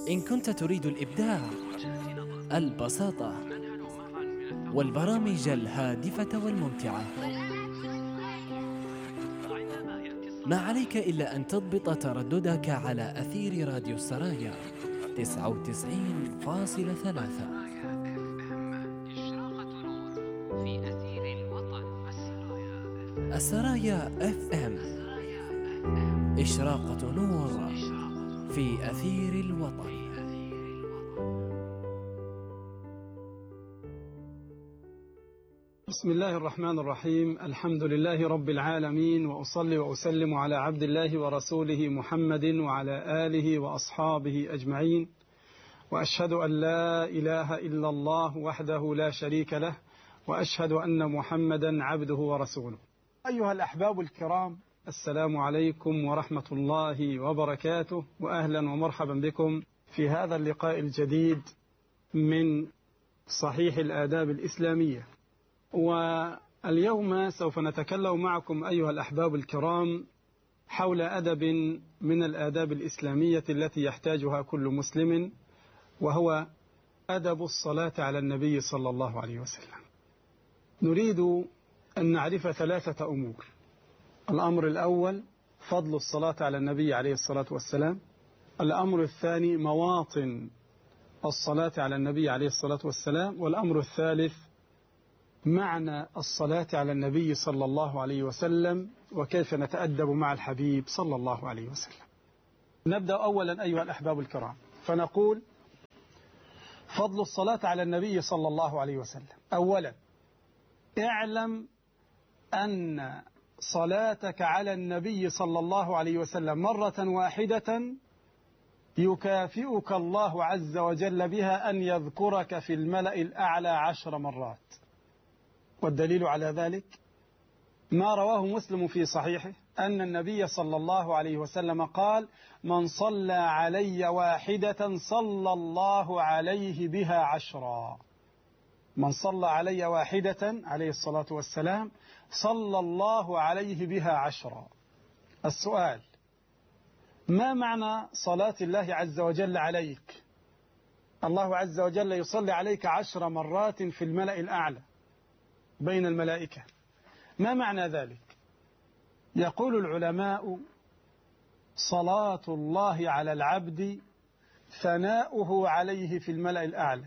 إن كنت تريد الإبداع، البساطة، والبرامج الهادفة والممتعة، ما عليك إلا أن تضبط ترددك على أثير راديو السرايا 99.3. السرايا FM، إشراقة نور في أثير الوطن. بسم الله الرحمن الرحيم. الحمد لله رب العالمين، وأصلي وأسلم على عبد الله ورسوله محمد وعلى آله وأصحابه أجمعين، وأشهد أن لا إله إلا الله وحده لا شريك له، وأشهد أن محمدا عبده ورسوله. أيها الأحباب الكرام، السلام عليكم ورحمة الله وبركاته، وأهلا ومرحبا بكم في هذا اللقاء الجديد من صحيح الآداب الإسلامية. واليوم سوف نتكلم معكم أيها الأحباب الكرام حول أدب من الآداب الإسلامية التي يحتاجها كل مسلم، وهو أدب الصلاة على النبي صلى الله عليه وسلم. نريد أن نعرف 3 أمور. الأمر الأول فضل الصلاة على النبي عليه الصلاة والسلام. الأمر الثاني مواطن الصلاة على النبي عليه الصلاة والسلام. والأمر الثالث معنى الصلاة على النبي صلى الله عليه وسلم، وكيف نتأدب مع الحبيب صلى الله عليه وسلم. نبدأ أولا أيها الأحباب الكرام، فنقول فضل الصلاة على النبي صلى الله عليه وسلم. أولا اعلم أن صلاتك على النبي صلى الله عليه وسلم مرة واحدة يكافئك الله عز وجل بها أن يذكرك في الملأ الأعلى 10 مرات. والدليل على ذلك ما رواه مسلم في صحيحه أن النبي صلى الله عليه وسلم قال: من صلى علي واحدة صلى الله عليه بها 10. من صلى علي واحدة عليه الصلاة والسلام صلى الله عليه بها 10. السؤال: ما معنى صلاة الله عز وجل عليك؟ الله عز وجل يصلي عليك 10 مرات في الملأ الأعلى بين الملائكة. ما معنى ذلك؟ يقول العلماء: صلاة الله على العبد ثناؤه عليه في الملأ الأعلى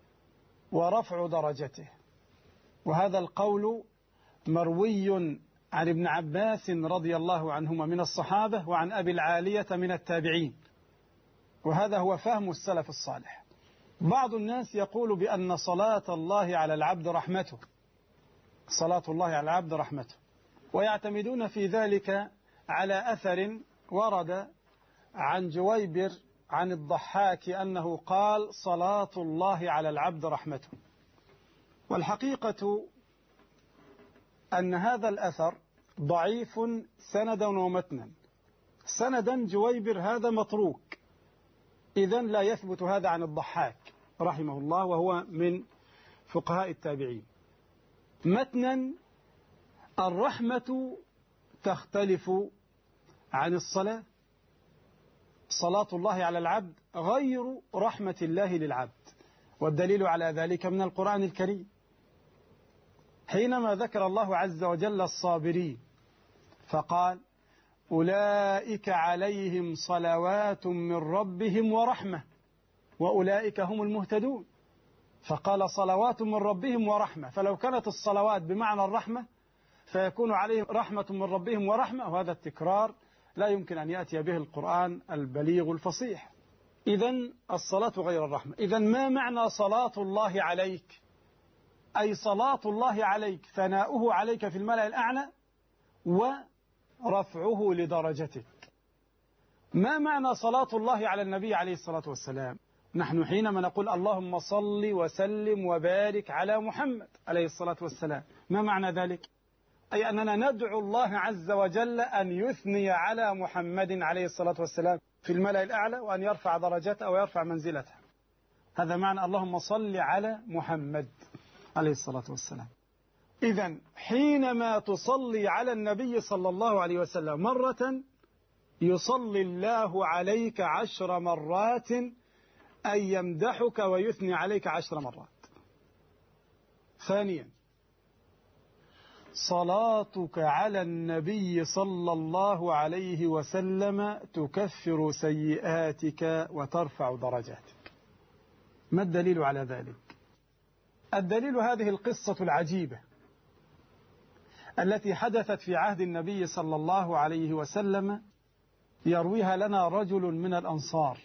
ورفع درجته. وهذا القول مروي عن ابن عباس رضي الله عنهما من الصحابة، وعن أبي العالية من التابعين، وهذا هو فهم السلف الصالح. بعض الناس يقول بأن صلاة الله على العبد رحمته، صلاة الله على العبد رحمته، ويعتمدون في ذلك على أثر ورد عن جويبر عن الضحاك أنه قال: صلاة الله على العبد رحمته. والحقيقة أن هذا الأثر ضعيف سندا ومتنا. سندا جويبر هذا متروك، إذن لا يثبت هذا عن الضحاك رحمه الله، وهو من فقهاء التابعين. متنا الرحمة تختلف عن الصلاة. صلاة الله على العبد غير رحمة الله للعبد، والدليل على ذلك من القرآن الكريم، حينما ذكر الله عز وجل الصابرين فقال: أولئك عليهم صلوات من ربهم ورحمة وأولئك هم المهتدون. فقال صلوات من ربهم ورحمة، فلو كانت الصلوات بمعنى الرحمة فيكون عليهم رحمة من ربهم ورحمة، وهذا التكرار لا يمكن أن يأتي به القرآن البليغ الفصيح. إذن الصلاة غير الرحمة. إذن ما معنى صلاة الله عليك؟ أي صلاة الله عليك ثناؤه عليك في الملأ الأعلى ورفعه لدرجتك. ما معنى صلاة الله على النبي عليه الصلاة والسلام؟ نحن حينما نقول اللهم صل وسلم وبارك على محمد عليه الصلاة والسلام، ما معنى ذلك؟ أي أننا ندعو الله عز وجل أن يثني على محمد عليه الصلاة والسلام في الملأ الأعلى، وأن يرفع درجته ويرفع منزلته. هذا معنى اللهم صل على محمد عليه الصلاة والسلام. إذن حينما تصلي على النبي صلى الله عليه وسلم مرة، يصلي الله عليك 10 مرات أن يمدحك ويثني عليك 10 مرات. ثانيا صلاتك على النبي صلى الله عليه وسلم تكفر سيئاتك وترفع درجاتك. ما الدليل على ذلك؟ الدليل هذه القصة العجيبة التي حدثت في عهد النبي صلى الله عليه وسلم، يرويها لنا رجل من الأنصار.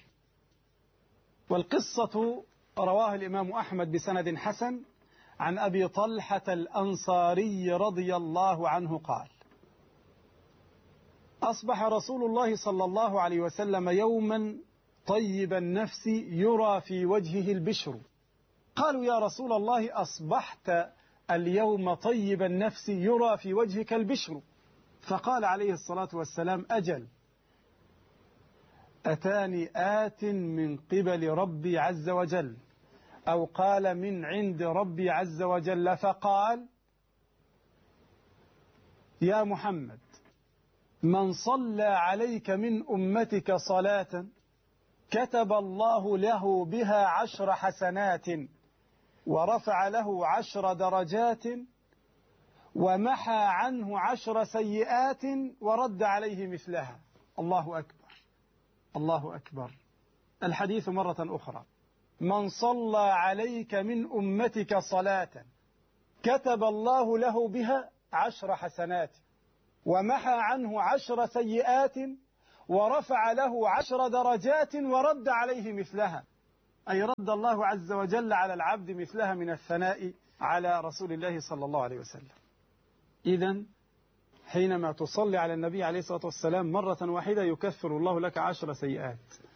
والقصة رواها الإمام أحمد بسند حسن عن أبي طلحة الأنصاري رضي الله عنه قال: أصبح رسول الله صلى الله عليه وسلم يوما طيب النفس يرى في وجهه البشر. قالوا: يا رسول الله، أصبحت اليوم طيب النفس يرى في وجهك البشر؟ فقال عليه الصلاة والسلام: أجل، أتاني آت من قبل ربي عز وجل، أو قال من عند ربي عز وجل، فقال: يا محمد، من صلى عليك من أمتك صلاة كتب الله له بها 10 حسنات ورفع له 10 درجات ومحى عنه 10 سيئات ورد عليه مثلها. الله أكبر، الله أكبر. الحديث مرة أخرى: من صلى عليك من أمتك صلاة كتب الله له بها 10 حسنات ومحى عنه 10 سيئات ورفع له 10 درجات ورد عليه مثلها، أي رد الله عز وجل على العبد مثلها من الثناء على رسول الله صلى الله عليه وسلم. إذن حينما تصلي على النبي عليه الصلاة والسلام مرة واحدة يكفر الله لك 10 سيئات.